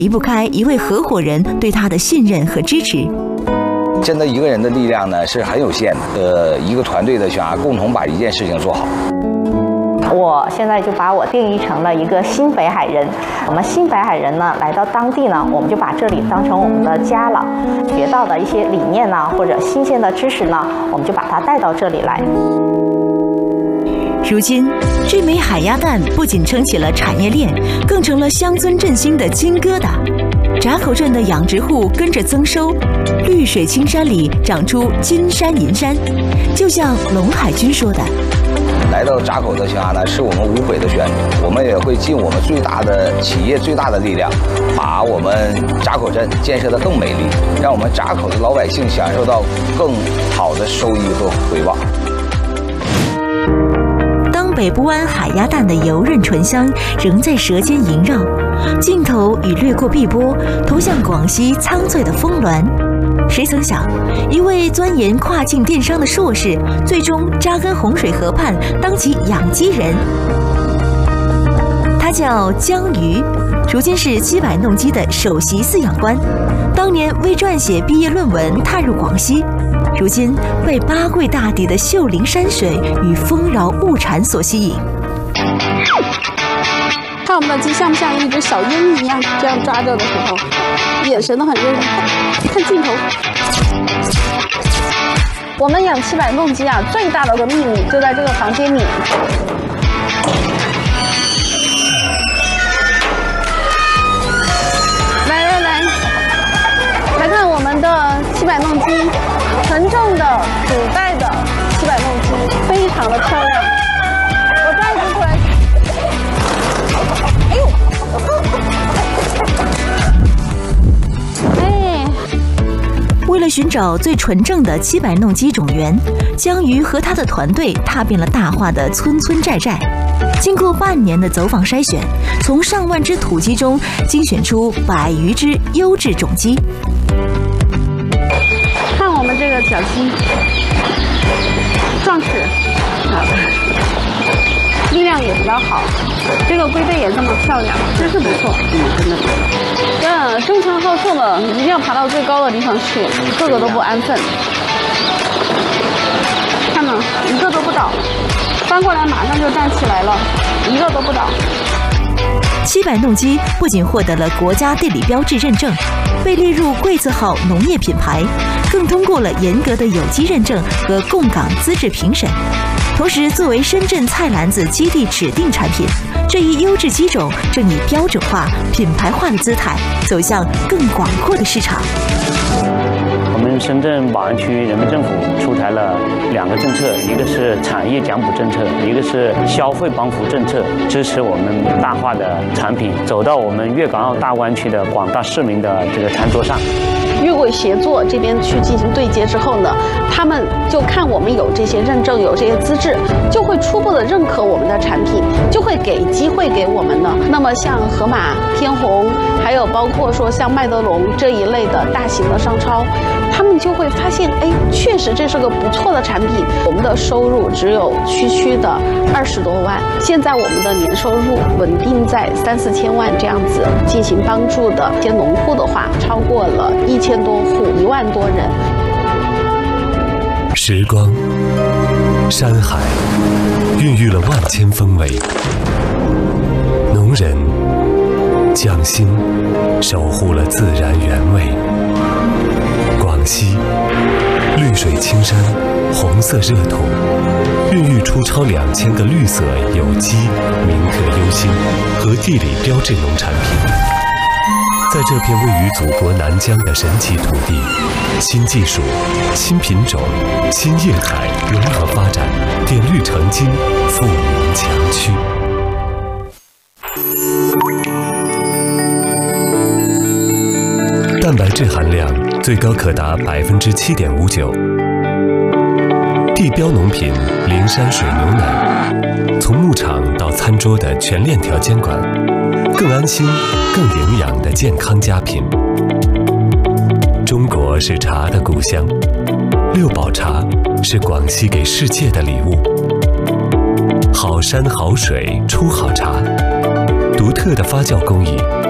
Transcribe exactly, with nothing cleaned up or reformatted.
离不开一位合伙人对他的信任和支持。 真的一个人的力量呢是很有限的，呃，一个团队的想要共同把一件事情做好。 我现在就把我定义成了一个新北海人。我们新北海人呢，来到当地呢，我们就把这里当成我们的家了。学到的一些理念呢，或者新鲜的知识呢，我们就把它带到这里来。 如今，聚美海鸭蛋不仅撑起了产业链，更成了乡村振兴的金疙瘩。闸口镇的养殖户跟着增收，绿水青山里长出金山银山。就像龙海军说的：“ 来到闸口的青鸭蛋是我们无悔的选择，我们也会尽我们最大的企业最大的力量，把我们闸口镇建设得更美丽，让我们闸口的老百姓享受到更好的收益和回报。” 当北部湾海鸭蛋的油润醇香仍在舌尖萦绕，镜头已掠过碧波，投向广西苍翠的峰峦。谁曾想，一位钻研跨境电商的硕士，最终扎根洪水河畔，当起养鸡人。他叫江瑜，如今是七百弄鸡的首席饲养官。当年为撰写毕业论文踏入广西，如今被八桂大地的秀林山水与丰饶物产所吸引。 看我们的鸡像不像一只小鹰一样，这样抓着的时候，眼神都很认真。看镜头。我们养七百弄鸡啊，最大的个秘密就在这个房间里。来来来，来看我们的七百弄鸡，纯正的古代的七百弄鸡，非常的漂亮。我抓一只过来。哎呦！哎。 为了寻找最纯正的七百弄鸡种源，江瑜和他的团队踏遍了大化的村村寨寨。经过半年的走访筛选，从上万只土鸡中精选出百余只优质种鸡。 看我们这个小鸡，壮实，啊，力量也比较好，这个龟背也这么漂亮，真是不错。嗯，真的不错。那争强好胜的，一定要爬到最高的地方去，个个都不安分。看嘛，一个都不倒，翻过来马上就站起来了，一个都不倒。 七百弄鸡不仅获得了国家地理标志认证，被列入贵字号农业品牌，更通过了严格的有机认证和供港资质评审。同时，作为深圳菜篮子基地指定产品，这一优质鸡种正以标准化、品牌化的姿态走向更广阔的市场。 我们深圳宝安区人民政府出台了两个政策，一个是产业奖补政策，一个是消费帮扶政策，支持我们大化的产品走到我们粤港澳大湾区的广大市民的这个餐桌上。 粤桂协作这边去进行对接之后呢，他们就看我们有这些认证，有这些资质，就会初步的认可我们的产品，就会给机会给我们呢。那么像盒马、天虹，还有包括说像麦德龙这一类的大型的商超，他们就会发现，哎，确实这是个不错的产品。我们的收入只有区区的二十多万，现在我们的年收入稳定在三四千万这样子，进行帮助的一些农户的话，超过了一千多户，一万多人。 时光、山海，孕育了万千风味。农人匠心，守护了自然原味。广西，绿水青山，红色热土，孕育出超两千个绿色有机、名特优新和地理标志农产品。在这片位于祖国南疆的神奇土地，新技术、新品种、新业态融合发展，点绿成金，富民强区。蛋白质含量最高可达百分之七点五九。地标农品灵山水牛奶，从牧场到餐桌的全链条监管，更安心、更营养的健康佳品。中国是茶的故乡，六堡茶是广西给世界的礼物。好山好水出好茶，独特的发酵工艺